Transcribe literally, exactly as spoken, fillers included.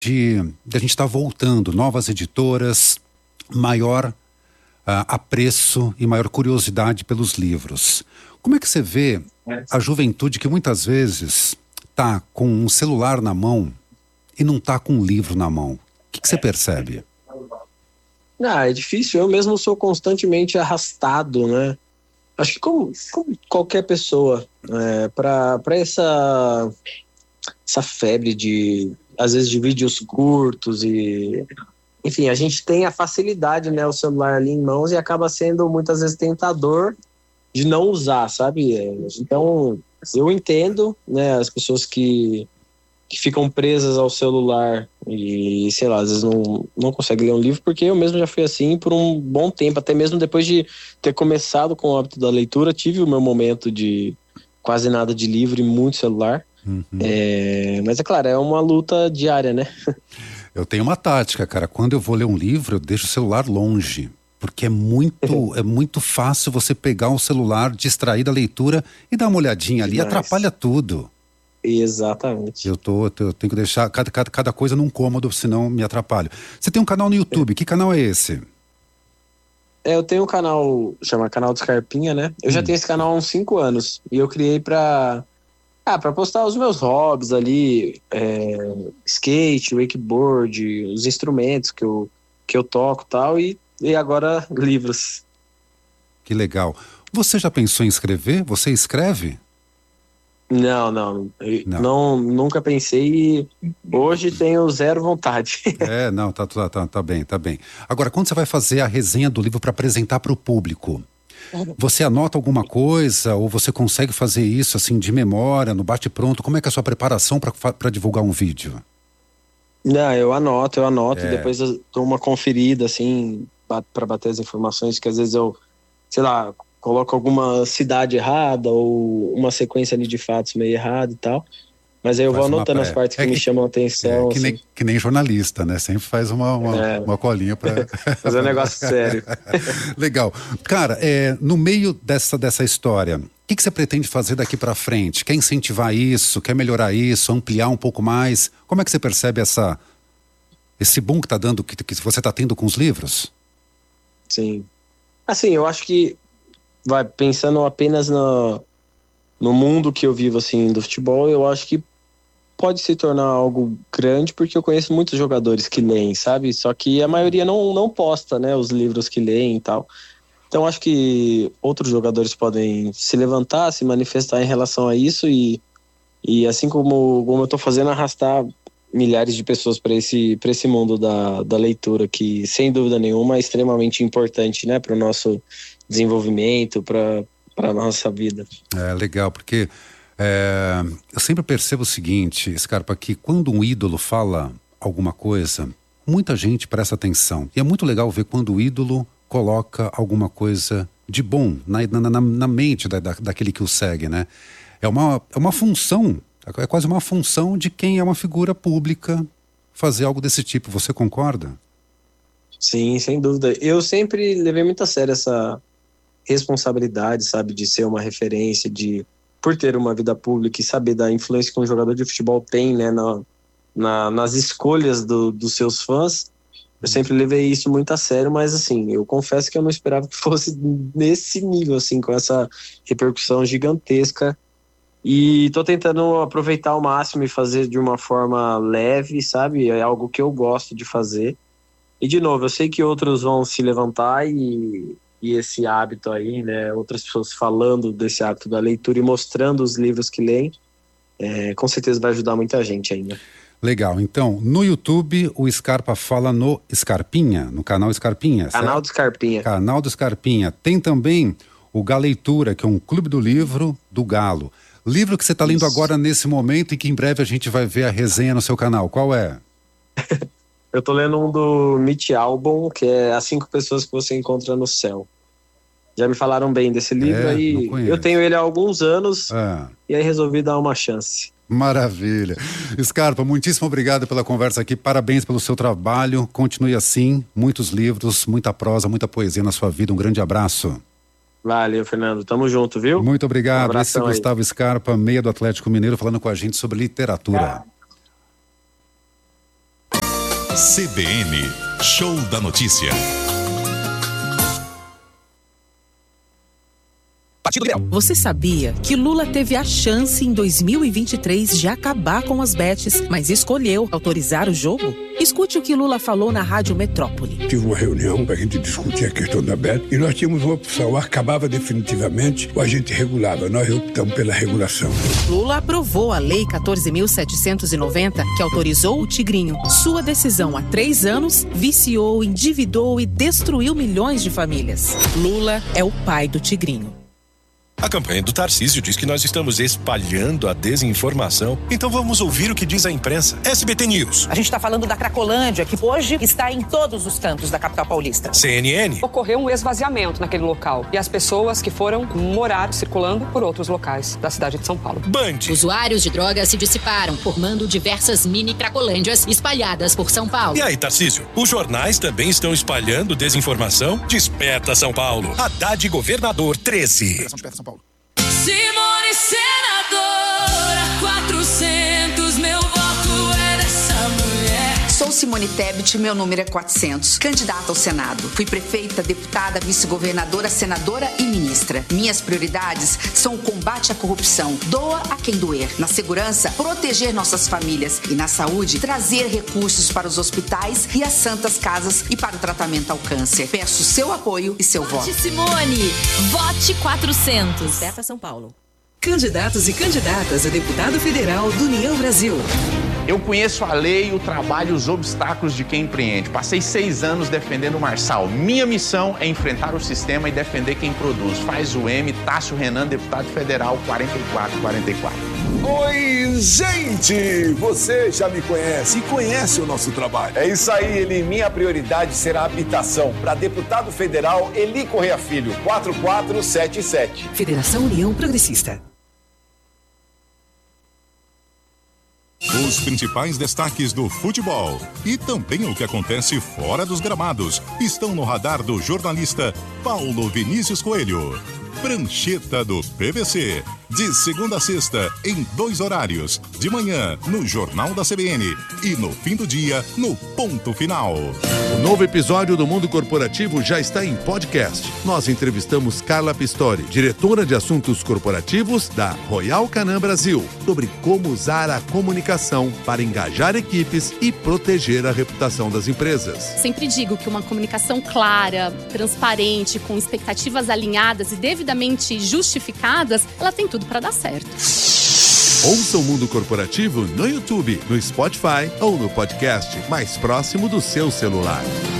de, de a gente estar voltando, novas editoras, maior uh, apreço e maior curiosidade pelos livros. Como é que você vê a juventude que muitas vezes tá com um celular na mão e não tá com um livro na mão? O que, que você percebe? Ah, é difícil. Eu mesmo sou constantemente arrastado, né? Acho que como, como qualquer pessoa, é, para para essa essa febre de, às vezes, de vídeos curtos e... Enfim, a gente tem a facilidade, né? O celular ali em mãos e acaba sendo, muitas vezes, tentador de não usar, sabe? Então, eu entendo, né? As pessoas que, que ficam presas ao celular e, sei lá, às vezes não, não conseguem ler um livro, porque eu mesmo já fui assim por um bom tempo, até mesmo depois de ter começado com o hábito da leitura, tive o meu momento de quase nada de livro e muito celular. Uhum. É, mas é claro, é uma luta diária, né? Eu tenho uma tática, cara. Quando eu vou ler um livro, eu deixo o celular longe. Porque é muito, é muito fácil você pegar um celular, distrair da leitura e dar uma olhadinha ali, Demais. Atrapalha tudo. Exatamente. Eu, tô, eu tenho que deixar cada, cada, cada coisa num cômodo, senão me atrapalho. Você tem um canal no YouTube, é. Que canal é esse? É, eu tenho um canal, chama Canal do Scarpinha, né? Eu hum. já tenho esse canal há uns cinco anos. E eu criei pra... Ah, para postar os meus hobbies ali, é, skate, wakeboard, os instrumentos que eu, que eu toco tal, e, e agora livros. Que legal. Você já pensou em escrever? Você escreve? Não, não, não, não nunca pensei e hoje tenho zero vontade. É, não, tá, tá, tá, tá bem, tá bem. Agora, quando você vai fazer a resenha do livro para apresentar para o público, você anota alguma coisa ou você consegue fazer isso assim de memória, no bate-pronto? Como é que é a sua preparação para divulgar um vídeo? Não, eu anoto, eu anoto é. E depois eu dou uma conferida assim para bater as informações, que às vezes eu, sei lá, coloco alguma cidade errada ou uma sequência ali de fatos meio errada e tal. Mas aí eu faz vou anotando as partes que, é que me chamam a atenção. É, que, assim. nem, que nem jornalista, né? Sempre faz uma, uma, é. uma colinha para... Fazer um negócio sério. Legal. Cara, é, no meio dessa, dessa história, o que, que você pretende fazer daqui para frente? Quer incentivar isso? Quer melhorar isso? Ampliar um pouco mais? Como é que você percebe essa, esse boom que tá dando, que, que você está tendo com os livros? Sim. Assim, eu acho que, vai, pensando apenas no, no mundo que eu vivo, assim, do futebol, eu acho que pode se tornar algo grande, porque eu conheço muitos jogadores que leem, sabe? Só que a maioria não, não posta, né, os livros que leem e tal. Então acho que outros jogadores podem se levantar, se manifestar em relação a isso e, e assim como, como eu tô fazendo, arrastar milhares de pessoas para esse, para esse mundo da, da leitura, que sem dúvida nenhuma é extremamente importante, né, para o nosso desenvolvimento, para a nossa vida. É legal, porque É, eu sempre percebo o seguinte, Scarpa, que quando um ídolo fala alguma coisa, muita gente presta atenção. E é muito legal ver quando o ídolo coloca alguma coisa de bom na, na, na, na mente da, da, daquele que o segue, né? É uma, é uma função, é quase uma função de quem é uma figura pública fazer algo desse tipo. Você concorda? Sim, sem dúvida. Eu sempre levei muito a sério essa responsabilidade, sabe, de ser uma referência, de por ter uma vida pública e saber da influência que um jogador de futebol tem, né, na, na, nas escolhas do, dos seus fãs. Eu sempre levei isso muito a sério, mas assim, eu confesso que eu não esperava que fosse nesse nível, assim, com essa repercussão gigantesca. E tô tentando aproveitar ao máximo e fazer de uma forma leve, sabe? É algo que eu gosto de fazer. E de novo, eu sei que outros vão se levantar e... e esse hábito aí, né, outras pessoas falando desse hábito da leitura e mostrando os livros que leem, é, com certeza vai ajudar muita gente ainda. Legal, então, no YouTube o Scarpa fala no Scarpinha, no canal Scarpinha, certo? Canal do Scarpinha. Canal do Scarpinha. Tem também o Galeitura, que é um clube do livro do Galo. Livro que você está lendo agora nesse momento e que em breve a gente vai ver a resenha no seu canal, qual é? Eu tô lendo um do Mitch Albom, que é As Cinco Pessoas que Você Encontra no Céu. Já me falaram bem desse livro, é, aí eu tenho ele há alguns anos é. E aí resolvi dar uma chance. Maravilha. Scarpa, muitíssimo obrigado pela conversa aqui, parabéns pelo seu trabalho, continue assim, muitos livros, muita prosa, muita poesia na sua vida, um grande abraço. Valeu, Fernando, tamo junto, viu? Muito obrigado, Um esse é Gustavo Scarpa, meia do Atlético Mineiro, falando com a gente sobre literatura. C B N, Show da Notícia. Você sabia que Lula teve a chance em dois mil e vinte e três de acabar com as bets, mas escolheu autorizar o jogo? Escute o que Lula falou na Rádio Metrópole. Tive uma reunião para a gente discutir a questão da bet e nós tínhamos uma opção, acabava definitivamente ou a gente regulava. Nós optamos pela regulação. Lula aprovou a Lei quatorze mil setecentos e noventa, que autorizou o Tigrinho. Sua decisão há três anos viciou, endividou e destruiu milhões de famílias. Lula é o pai do Tigrinho. A campanha do Tarcísio diz que nós estamos espalhando a desinformação. Então vamos ouvir o que diz a imprensa. S B T News. A gente está falando da Cracolândia, que hoje está em todos os cantos da capital paulista. C N N. Ocorreu um esvaziamento naquele local e as pessoas que foram morar circulando por outros locais da cidade de São Paulo. Band. Usuários de drogas se dissiparam, formando diversas mini Cracolândias espalhadas por São Paulo. E aí, Tarcísio? Os jornais também estão espalhando desinformação? Desperta São Paulo. Haddad Governador treze. Simone senadora, quatrocentos, meu voto é dessa mulher. Sou Simone Tebet, meu número é quatrocentos, candidata ao Senado. Fui prefeita, deputada, vice-governadora, senadora e ministra. Minhas prioridades são o combate à corrupção, doa a quem doer. Na segurança, proteger nossas famílias. E na saúde, trazer recursos para os hospitais e as santas casas e para o tratamento ao câncer. Peço seu apoio e seu voto. Vote Simone, vote quatrocentos. Desperta São Paulo. Candidatos e candidatas a deputado federal do União Brasil. Eu conheço a lei, o trabalho e os obstáculos de quem empreende. Passei seis anos defendendo o Marçal. Minha missão é enfrentar o sistema e defender quem produz. Faz o M, Tássio Renan, deputado federal, quarenta e quatro quarenta e quatro. Oi, gente! Você já me conhece e conhece o nosso trabalho. É isso aí, Eli. Minha prioridade será a habitação. Para deputado federal, Eli Correia Filho, quatro quatro sete sete. Federação União Progressista. Os principais destaques do futebol e também o que acontece fora dos gramados estão no radar do jornalista Paulo Vinícius Coelho. Prancheta do P V C, de segunda a sexta, em dois horários, de manhã no Jornal da C B N e no fim do dia no Ponto Final. O novo episódio do Mundo Corporativo já está em podcast. Nós entrevistamos Carla Pistori, diretora de assuntos corporativos da Royal Canin Brasil, sobre como usar a comunicação para engajar equipes e proteger a reputação das empresas. Sempre digo que uma comunicação clara, transparente, com expectativas alinhadas e devidamente justificadas, ela tem tudo para dar certo. Ouça o Mundo Corporativo no YouTube, no Spotify ou no podcast mais próximo do seu celular.